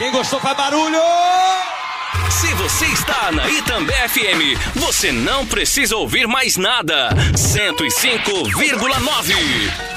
Quem gostou faz barulho! Se você está na Itambé FM, você não precisa ouvir mais nada. 105,9.